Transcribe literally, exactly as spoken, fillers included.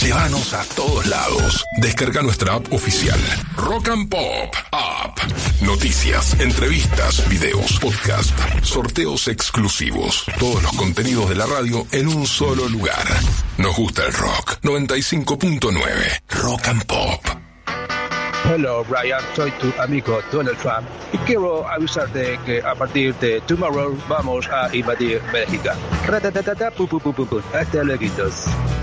Llévanos a todos lados. Descarga nuestra app oficial. Rock and Pop App. Noticias, entrevistas, videos, podcast, sorteos exclusivos. Todos los contenidos de la radio en un solo lugar. Nos gusta el rock. noventa y cinco punto nueve. Rock and Pop. Hello, Brian. Soy tu amigo Donald Trump. Y quiero avisarte que a partir de tomorrow vamos a invadir Bélgica. Ratatatata, pu, pu, pu, pu, pu. Hasta luego.